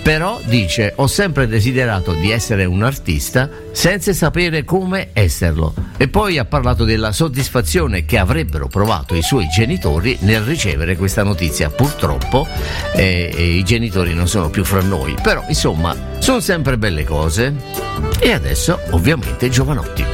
però dice: ho sempre desiderato di essere un artista senza sapere come esserlo. E poi ha parlato della soddisfazione che avrebbero provato i suoi genitori nel ricevere questa notizia. Purtroppo i genitori non sono più fra noi, però insomma sono sempre belle cose. E adesso ovviamente Giovanotti.